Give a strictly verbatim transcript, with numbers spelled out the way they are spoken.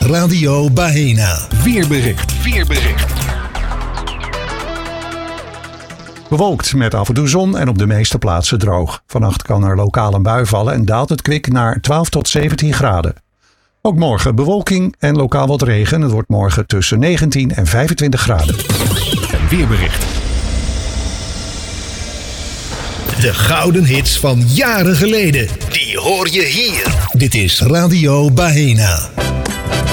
Radio Bahena. Weerbericht. Weerbericht. Bewolkt met af en toe zon en op de meeste plaatsen droog. Vannacht kan er lokaal een bui vallen en daalt het kwik naar twaalf tot zeventien graden. Ook morgen bewolking en lokaal wat regen. Het wordt morgen tussen negentien en vijfentwintig graden. Een weerbericht. De gouden hits van jaren geleden. Die hoor je hier. Dit is Radio Bahena.